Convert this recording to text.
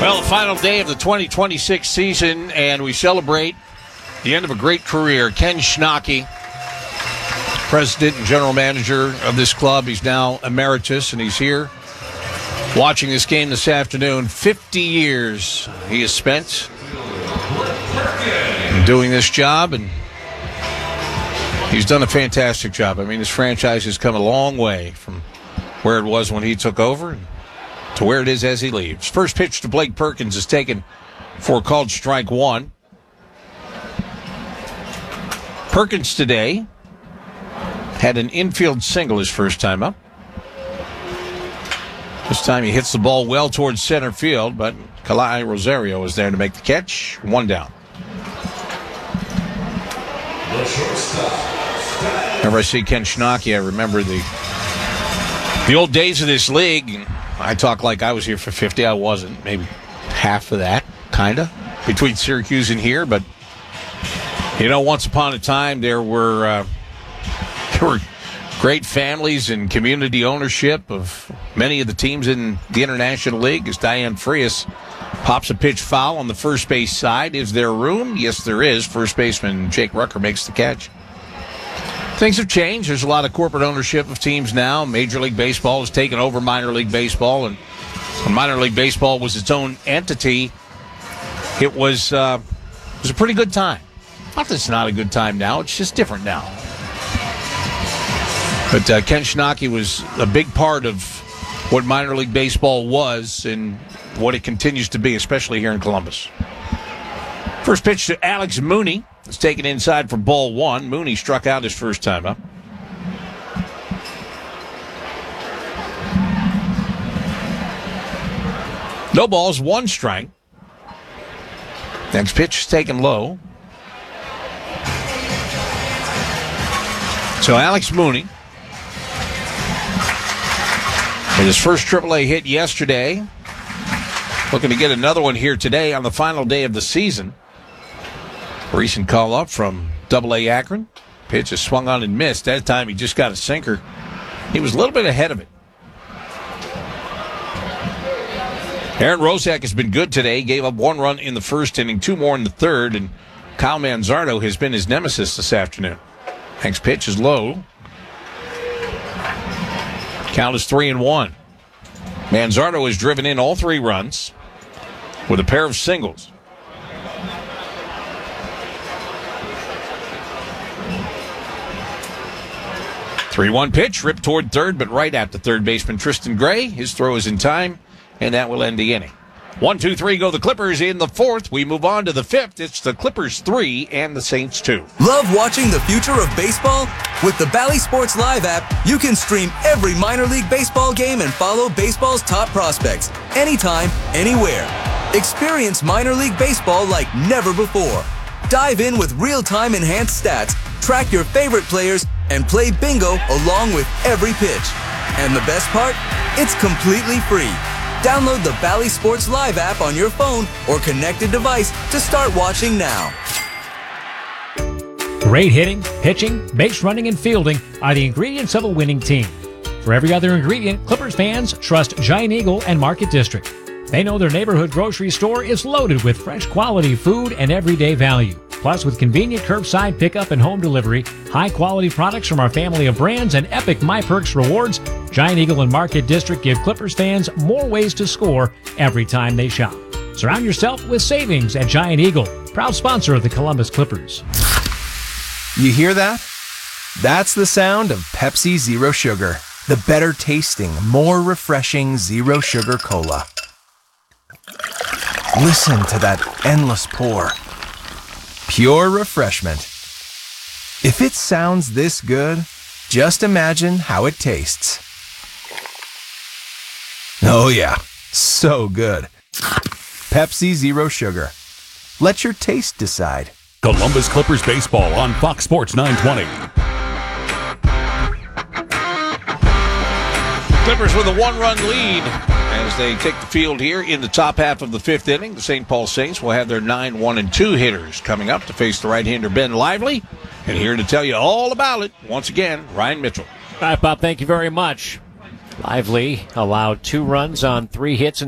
Well, the final day of the 2026 season, and we celebrate the end of a great career. Ken Schnokke, president and general manager of this club. He's now emeritus, and he's here watching this game this afternoon. 50 years he has spent doing this job, and he's done a fantastic job. I mean, this franchise has come a long way from where it was when he took over to where it is as he leaves. First pitch to Blake Perkins is taken for called strike one. Perkins today had an infield single his first time up. This time he hits the ball well towards center field, but Kalai Rosario is there to make the catch. One down. Whenever I see Ken Schnokke, I remember the old days of this league. I talk like I was here for 50. I wasn't. Maybe half of that, kind of, between Syracuse and here. But, you know, once upon a time, there were great families and community ownership of many of the teams in the International League. As Diane Frias pops a pitch foul on the first base side. Is there room? Yes, there is. First baseman Jake Rucker makes the catch. Things have changed. There's a lot of corporate ownership of teams now. Major League Baseball has taken over minor league baseball, and when minor league baseball was its own entity, it was a pretty good time. Not that it's not a good time now. It's just different now. But Ken Schnokke was a big part of what minor league baseball was and what it continues to be, especially here in Columbus. First pitch to Alex Mooney. It's taken inside for ball one. Mooney struck out his first time up. No balls, one strike. Next pitch is taken low. So Alex Mooney with his first AAA hit yesterday. Looking to get another one here today on the final day of the season. Recent call up from AA Akron. Pitch is swung on and missed. That time he just got a sinker. He was a little bit ahead of it. Aaron Rozak has been good today. Gave up one run in the first inning, two more in the third, and Kyle Manzardo has been his nemesis this afternoon. Next pitch is low. Count is 3-1. Manzardo has driven in all three runs with a pair of singles. 3-1 pitch, ripped toward third, but right at the third baseman, Tristan Gray. His throw is in time, and that will end the inning. 1-2-3 go the Clippers in the fourth. We move on to the fifth. It's the Clippers 3 and the Saints 2. Love watching the future of baseball? With the Bally Sports Live app, you can stream every minor league baseball game and follow baseball's top prospects anytime, anywhere. Experience minor league baseball like never before. Dive in with real-time enhanced stats, track your favorite players, and play bingo along with every pitch. And the best part? It's completely free. Download the Bally Sports Live app on your phone or connected device to start watching now. Great hitting, pitching, base running, and fielding are the ingredients of a winning team. For every other ingredient, Clippers fans trust Giant Eagle and Market District. They know their neighborhood grocery store is loaded with fresh quality food and everyday value. Plus, with convenient curbside pickup and home delivery, high-quality products from our family of brands, and epic MyPerks rewards, Giant Eagle and Market District give Clippers fans more ways to score every time they shop. Surround yourself with savings at Giant Eagle, proud sponsor of the Columbus Clippers. You hear that? That's the sound of Pepsi Zero Sugar, the better tasting, more refreshing Zero Sugar Cola. Listen to that endless pour. Pure refreshment. If it sounds this good, just imagine how it tastes. Oh yeah, so good. Pepsi Zero Sugar. Let your taste decide. Columbus Clippers baseball on Fox Sports 920. Clippers with a one-run lead as they take the field here in the top half of the fifth inning. The St. Paul Saints will have their 9-1-2 hitters coming up to face the right-hander Ben Lively. And here to tell you all about it, once again, Ryan Mitchell. All right, Bob, thank you very much. Lively allowed 2 runs on 3 hits